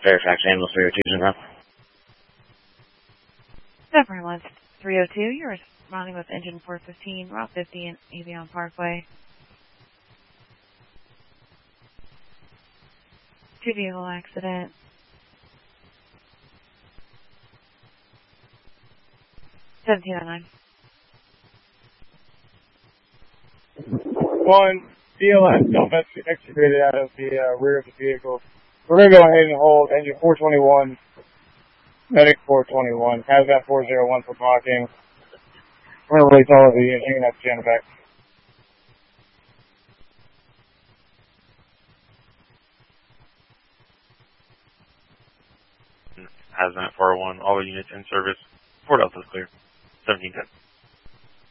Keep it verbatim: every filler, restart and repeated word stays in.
Fairfax Ambulance three oh two is in front. Denver Ambulance three oh two, you're responding with engine four fifteen, Route fifty and Avion Parkway. Two vehicle accident. seventeen oh nine. One, D L S self-excavated out of the uh, rear of the vehicle. We're going to go ahead and hold engine four twenty-one, medic four twenty-one, hazmat four oh one for blocking. We're going to release all of the units. You can have to stand back. Hazmat four oh one, all the units in service. Fort Delta's clear. seventeen ten.